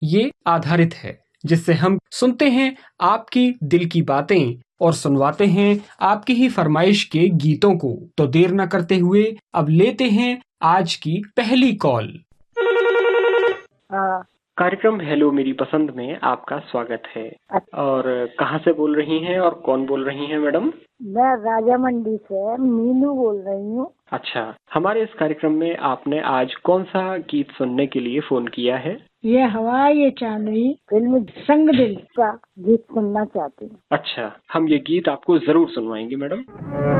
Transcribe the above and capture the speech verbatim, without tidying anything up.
ये आधारित है, जिससे हम सुनते हैं आपकी दिल की बातें और सुनवाते हैं आपकी ही फरमाइश के गीतों को। तो देर न करते हुए अब लेते हैं आज की पहली कॉल। हाँ। कार्यक्रम हेलो मेरी पसंद में आपका स्वागत है। अच्छा। और कहाँ से बोल रही हैं और कौन बोल रही हैं मैडम? मैं राजा मंडी से मीनू बोल रही हूँ। अच्छा, हमारे इस कार्यक्रम में आपने आज कौन सा गीत सुनने के लिए फोन किया है? ये हवा ये चांदनी फिल्म संग दिल का गीत सुनना चाहती हूँ। अच्छा, हम ये गीत आपको जरूर सुनवाएंगे मैडम।